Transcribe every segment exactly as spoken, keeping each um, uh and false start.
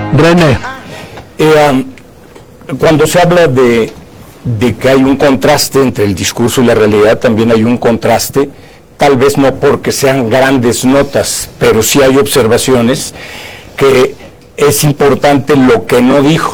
René. Eh, um, cuando se habla de, de que hay un contraste entre el discurso y la realidad, también hay un contraste, tal vez no porque sean grandes notas, pero sí hay observaciones que es importante lo que no dijo.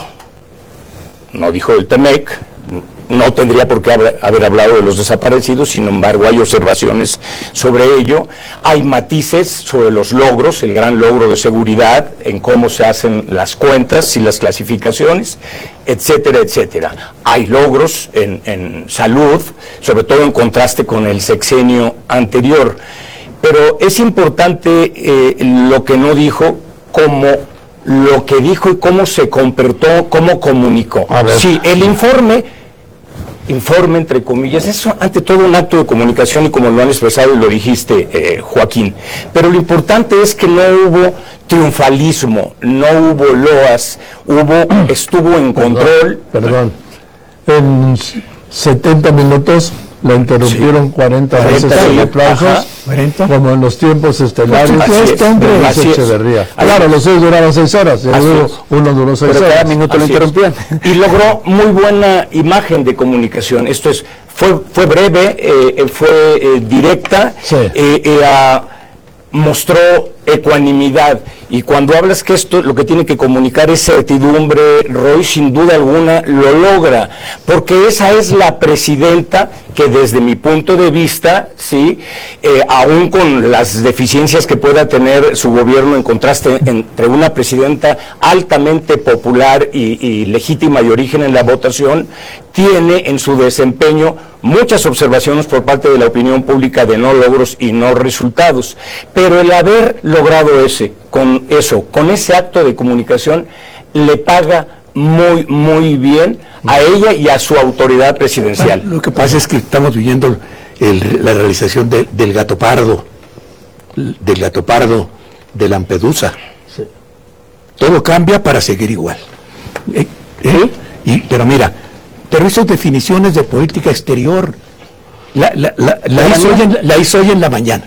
No dijo el Temec, no tendría por qué haber hablado de los desaparecidos, sin embargo hay observaciones sobre ello, hay matices sobre los logros, el gran logro de seguridad, en cómo se hacen las cuentas y las clasificaciones, etcétera, etcétera. Hay logros en, en salud, sobre todo en contraste con el sexenio anterior, pero es importante eh, lo que no dijo, como lo que dijo y cómo se comportó, cómo comunicó. Sí, el informe informe entre comillas, es ante todo un acto de comunicación y como lo han expresado y lo dijiste, eh, Joaquín, pero lo importante es que no hubo triunfalismo, no hubo loas, hubo, estuvo en control. Perdón, perdón. en setenta minutos la interrumpieron sí. cuarenta veces con aplausos, cuarenta, como en los tiempos estelares de este hombre de Echeverría. Claro, los seis duraban seis horas, uno, uno duró seis pero horas. Cada minuto lo interrumpían. Y logró muy buena imagen de comunicación. Esto es, fue, fue breve, eh, fue eh, directa, sí. eh, eh, uh, mostró ecuanimidad. Y cuando hablas que esto lo que tiene que comunicar es certidumbre, Roy sin duda alguna lo logra, porque esa es la presidenta que desde mi punto de vista, sí, eh, aún con las deficiencias que pueda tener su gobierno en contraste entre una presidenta altamente popular y, y legítima de origen en la votación, tiene en su desempeño muchas observaciones por parte de la opinión pública de no logros y no resultados, pero el haber logrado ese, con eso, con ese acto de comunicación, le paga muy, muy bien a ella y a su autoridad presidencial. Lo que pasa es que estamos viviendo el, la realización de, del gato pardo, del gato pardo de Lampedusa. Sí. Todo cambia para seguir igual. ¿Eh? ¿Eh? Y, pero mira, pero esas definiciones de política exterior la, la, la, la, hizo hoy en, la hizo hoy en la mañana.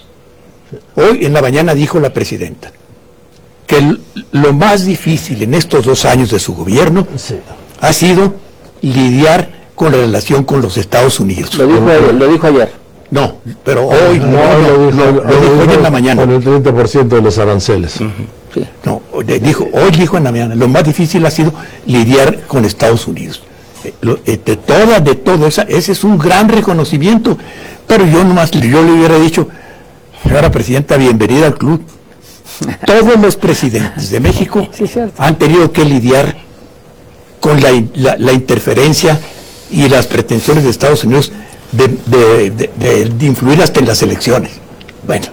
Hoy en la mañana dijo la presidenta que el, lo más difícil en estos dos años de su gobierno sí. ha sido lidiar con la relación con los Estados Unidos. Lo dijo, ayer, lo dijo ayer. No, pero hoy no, no, no, lo, dijo, lo, lo, lo dijo hoy en la mañana. Con el treinta por ciento de los aranceles. Uh-huh. Sí. No, dijo, hoy dijo en la mañana, lo más difícil ha sido lidiar con Estados Unidos. De toda, de todo, esa, ese es un gran reconocimiento, pero yo nomás, yo le hubiera dicho, señora presidenta, bienvenida al club. Todos los presidentes de México sí, han tenido que lidiar con la, la, la interferencia y las pretensiones de Estados Unidos de, de, de, de, de influir hasta en las elecciones. Bueno,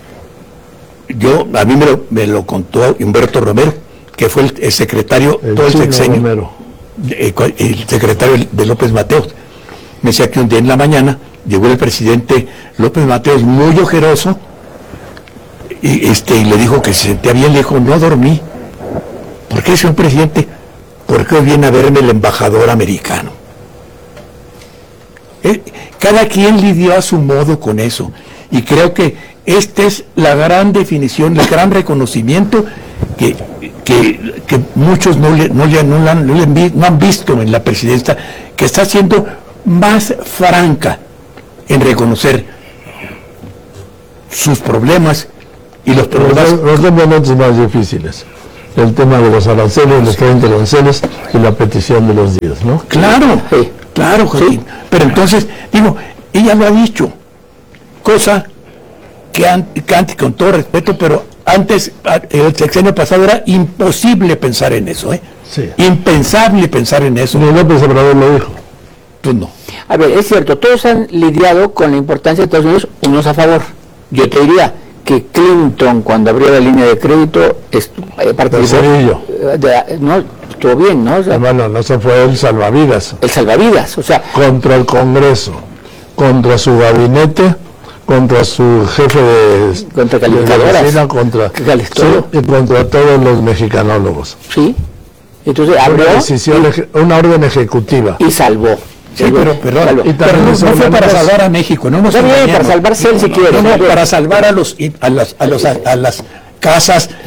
yo, a mí me lo, me lo contó Humberto Romero, que fue el, el secretario el todo el sexenio. Romero. El secretario de López Mateos me decía que un día en la mañana llegó el presidente López Mateos muy ojeroso y, este, y le dijo que se sentía bien. Le dijo, no dormí. ¿Por qué, señor presidente? ¿Por qué viene a verme el embajador americano? Eh, cada quien lidió a su modo con eso y creo que esta es la gran definición, el gran reconocimiento que Que, que muchos no, le, no, le, no, le han, no, le, no han visto en la presidenta, que está siendo más franca en reconocer sus problemas y los problemas. Los, los dos momentos más difíciles, el tema de los aranceles, los treinta aranceles y la petición de los días, ¿no? Claro, sí. claro, Joaquín. Sí. Pero entonces, digo, ella lo ha dicho, cosa que, an, que antes, con todo respeto, pero antes, el sexenio pasado era imposible pensar en eso, ¿eh? Sí. Impensable pensar en eso. Ni López Obrador lo dijo. Pues no. A ver, es cierto, todos han lidiado con la importancia de Estados Unidos, unos a favor. Yo te diría que Clinton, cuando abrió la línea de crédito, eh, participó. De, no, estuvo bien, ¿no? O sea, Hermano, no se fue el salvavidas. El salvavidas, o sea. Contra el Congreso, contra su gabinete, contra su jefe de contra calificadoras, de la contra, sí, y contra todos los mexicanólogos. Sí. Entonces abrió una decisión, y, una orden ejecutiva y salvó. Sí, pero, pero, salvó. Y pero no, no fue para salvar a México, no nos Está bien, para salvarse él si quiere. No, no, para salvar a los a las a los a, a las casas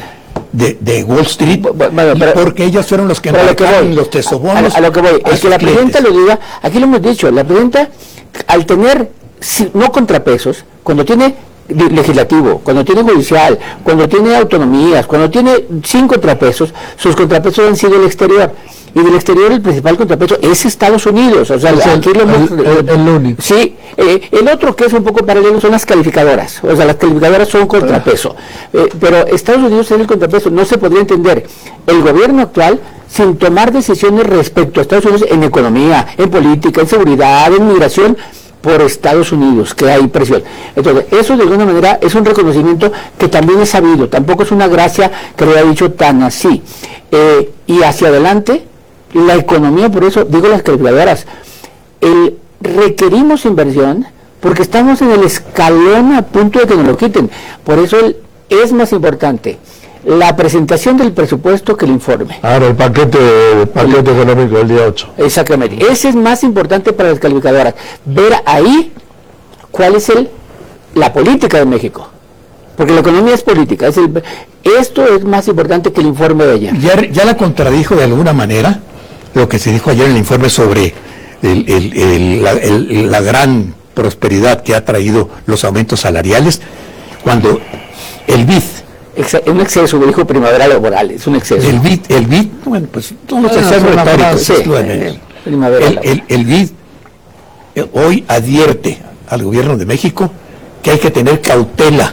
de, de Wall Street, bueno, pero, porque ellos fueron los que marcaron los tesobonos. A, a lo que voy, es que la presidenta lo diga, aquí lo hemos dicho, la presidenta, al tener si, no contrapesos, cuando tiene legislativo, cuando tiene judicial, cuando tiene autonomías, cuando tiene sin contrapesos, sus contrapesos han sido el exterior. Y del exterior el principal contrapeso es Estados Unidos, o sea, es el, aquí lo hemos, el, el, el único. Sí, eh, el otro que es un poco paralelo son las calificadoras, o sea, las calificadoras son contrapeso, eh, pero Estados Unidos es el contrapeso. No se podría entender el gobierno actual sin tomar decisiones respecto a Estados Unidos en economía, en política, en seguridad, en migración, por Estados Unidos, que hay presión. Entonces, eso de alguna manera es un reconocimiento que también es sabido, tampoco es una gracia que lo haya dicho tan así. Eh, y hacia adelante, la economía, por eso digo las calificadoras, el, requerimos inversión porque estamos en el escalón a punto de que nos lo quiten. Por eso el, es más importante la presentación del presupuesto que el informe. Ahora el paquete, el paquete el, económico del día ocho. Exactamente. Ese es más importante para las calificadoras. Ver ahí cuál es el la política de México. Porque la economía es política. Es el, esto es más importante que el informe de ayer. Ya, ya la contradijo de alguna manera lo que se dijo ayer en el informe sobre el, el, el, la, el, la gran prosperidad que ha traído los aumentos salariales, cuando el B I D, Ex, un exceso, me dijo primavera laboral, es un exceso. El B I D, el B I D, bueno, pues todos los excesos retóricos, sí, eh, primavera el, el, el B I D eh, hoy advierte al gobierno de México que hay que tener cautela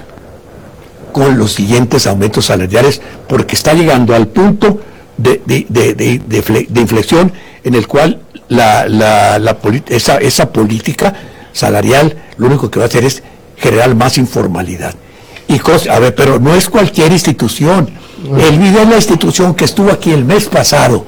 con los siguientes aumentos salariales, porque está llegando al punto de, de, de, de, de, de inflexión en el cual la, la, la esa, esa política salarial lo único que va a hacer es generar más informalidad. Y cosa, a ver, pero no es cualquier institución. El B I D es la institución que estuvo aquí el mes pasado.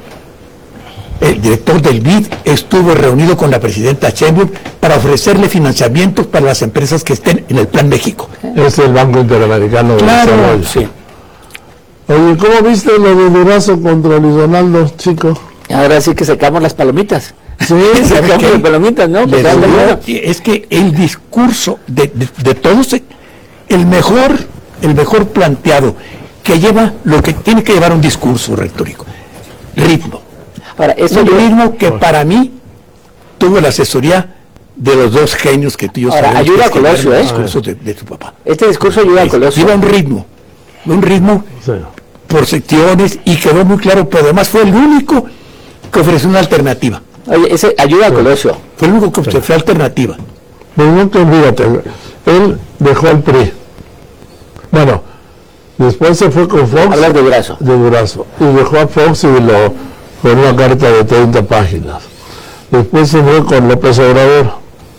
El director del B I D estuvo reunido con la presidenta Sheinbaum para ofrecerle financiamientos para las empresas que estén en el Plan México. Es el Banco Interamericano de Claro, Desarrollo. sí. Oye, ¿cómo viste lo de Durazo contra Luis Donaldo, chico? Ahora sí que sacamos las palomitas. Sí, sacamos las palomitas, ¿no? Pues dio, es que el discurso de, de, de todos, el mejor, el mejor planteado, que lleva lo que tiene que llevar un discurso retórico, ritmo. Ahora, eso un yo, ritmo que para mí tuvo la asesoría de los dos genios que tú y yo ahora, sabemos. ayuda a Colosio, ¿eh? El discurso de, de tu papá. Este discurso ayuda a Colosio. Lleva un ritmo, un ritmo sí. por secciones, y quedó muy claro, pero además fue el único que ofreció una alternativa. Oye, ese ayuda a Colosio. Fue el único que ofreció sí. alternativa. Pero no te olvídate, él dejó al P R I. Bueno, después se fue con Fox. Hablar de Durazo. De Durazo. Y dejó a Fox y lo, con una carta de treinta páginas. Después se fue con López Obrador.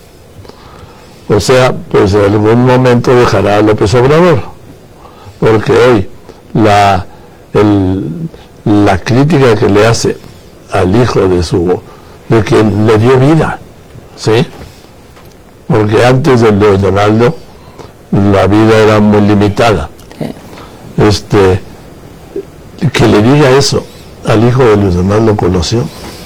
O sea, pues en algún momento dejará a López Obrador. Porque hoy la, el, la crítica que le hace al hijo de su, de quien le dio vida, ¿sí? Porque antes de Luis Donaldo la vida era muy limitada. Este, que le diga eso al hijo de Luis Donaldo Colosio.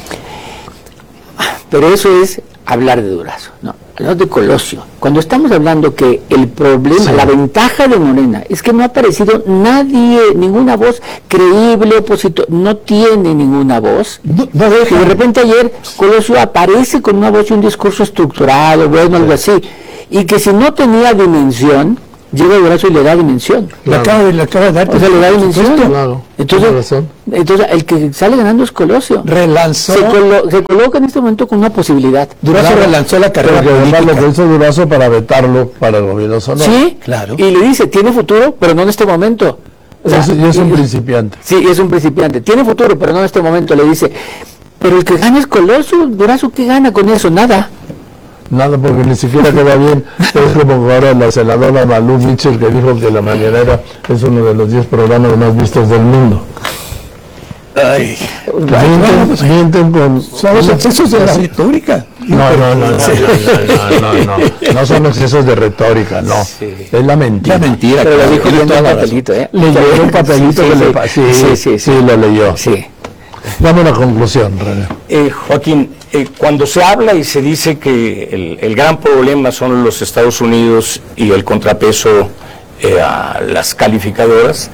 Pero eso es hablar de Durazo, no, hablar de Colosio. Cuando estamos hablando que el problema, sí. la ventaja de Morena es que no ha aparecido nadie, ninguna voz creíble, opositor, no tiene ninguna voz. No, no deja. Y de repente ayer Colosio aparece con una voz y un discurso estructurado, bueno, sí. algo así, y que si no tenía dimensión, llega Durazo y le da dimensión. Claro. Le acaba de, le acaba de dar, o sea, le da dimensión. Claro. Entonces, entonces, el que sale ganando es Colosio. Relanzó. Se, colo se coloca en este momento con una posibilidad. Durazo claro. relanzó la carrera política. Además lo que hizo Durazo para vetarlo para el gobierno sonoro. Sí, claro. Y le dice, tiene futuro, pero no en este momento. O sea, es, y es un principiante. Sí, es un principiante. Tiene futuro, pero no en este momento. Le dice, pero el que gana es Colosio. Durazo, ¿qué gana con eso? Nada. Nada, porque ni siquiera queda bien. Es como ahora la senadora Malú Mitchell, que dijo que La Mañanera es uno de los diez programas más vistos del mundo. Ay, mienten, pues, mienten con... Son los excesos de la retórica. No, no, no, no, sí. no, no, no, no, no son excesos de retórica, no. Sí. Es la mentira. La mentira. Pero lo dijo viendo el papelito, ¿eh? Leyó un papelito sí, que sí, le... Sí, sí, sí, sí, lo leyó. Sí. Dame una conclusión, René. Eh, Joaquín, eh, cuando se habla y se dice que el, el gran problema son los Estados Unidos y el contrapeso eh, a las calificadoras,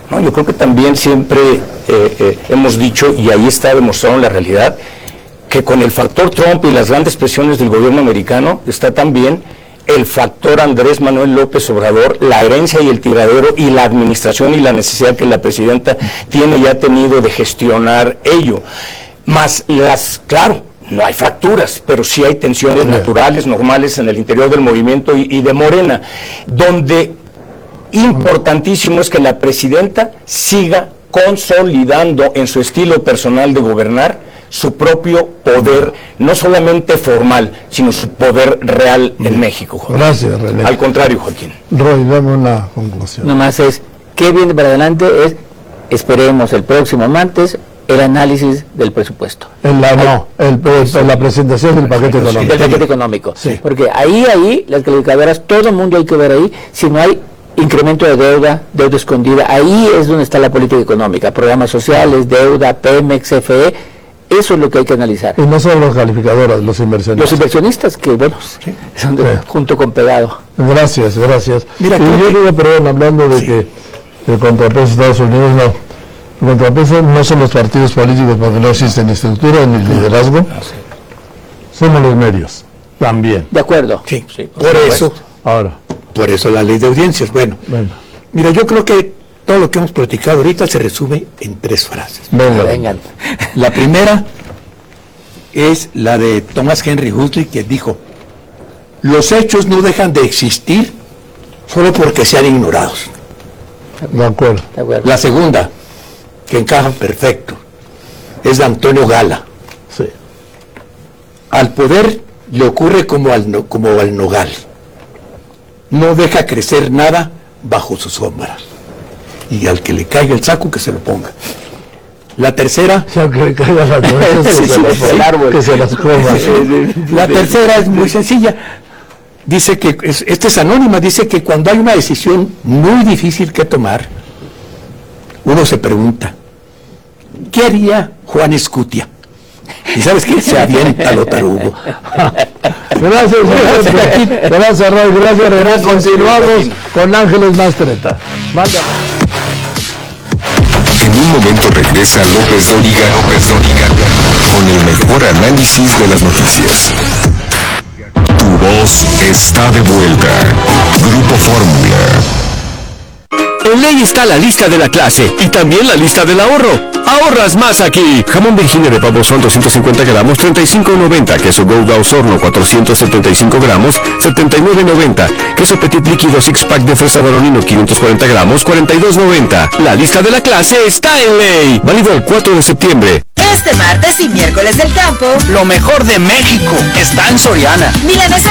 No, yo creo que también siempre eh, eh, hemos dicho, y ahí está demostrado en la realidad, que con el factor Trump y las grandes presiones del gobierno americano está también el factor Andrés Manuel López Obrador, la herencia y el tiradero y la administración y la necesidad que la presidenta tiene y ha tenido de gestionar ello. Más las, claro, no hay fracturas, pero sí hay tensiones naturales, normales en el interior del movimiento y, y de Morena, donde importantísimo es que la presidenta siga consolidando en su estilo personal de gobernar su propio poder, no solamente formal, sino su poder real en México, Joaquín. Gracias, René. Al contrario, Joaquín. Roy, dame una conclusión. Nomás es, ¿qué viene para adelante? Es, esperemos el próximo martes, el análisis del presupuesto. En la, no, el, el, la presentación del paquete económico. Del paquete económico. Sí. Porque ahí, ahí, las calificadoras, todo el mundo hay que ver ahí, si no hay incremento de deuda, deuda escondida, ahí es donde está la política económica, programas sociales, deuda, Pemex, C F E, eso es lo que hay que analizar. Y no solo los calificadoras, los inversionistas. Los inversionistas que, bueno, sí, son de, sí. junto con pegado. Gracias, gracias. Mira, y yo digo, perdón, hablando de sí. que el contrapeso de Estados Unidos, no, el contrapeso no son los partidos políticos porque no existen estructura ni liderazgo, somos los medios, también. De acuerdo. Sí, sí, por, por eso, ahora, por eso la ley de audiencias. Bueno, bueno, mira, yo creo que todo lo que hemos platicado ahorita se resume en tres frases. Venga, vengan. La primera es la de Thomas Henry Huxley, que dijo: los hechos no dejan de existir solo porque sean ignorados. De acuerdo. De acuerdo. La segunda, que encaja perfecto, es de Antonio Gala. Sí. Al poder le ocurre como al, como al nogal. No deja crecer nada bajo sus sombras. Y al que le caiga el saco, que se lo ponga. La tercera... O sea, que le caiga la cabeza, que, se las, el árbol. que se las coma. La tercera es muy sencilla. Dice que, es, esta es anónima, dice que cuando hay una decisión muy difícil que tomar, uno se pregunta, ¿qué haría Juan Escutia? ¿Y sabes qué? Se avienta lo tarugo. Gracias, gracias, gracias, Roy, gracias, René. Continuamos con Ángeles Mastretta. Manda. En un momento regresa López Dóriga, López Dóriga, con el mejor análisis de las noticias. Tu voz está de vuelta. Grupo Fórmula. En ley está la lista de la clase y también la lista del ahorro. Ahorras más aquí. Jamón Virginia de pavo son doscientos cincuenta gramos, treinta y cinco noventa. Queso Gouda Osorno, cuatrocientos setenta y cinco gramos, setenta y nueve noventa. Queso Petit líquido six pack de fresa Barolino, quinientos cuarenta gramos, cuarenta y dos noventa. La lista de la clase está en ley. Válido el cuatro de septiembre. Este martes y miércoles del campo, lo mejor de México está en Soriana. Milanesa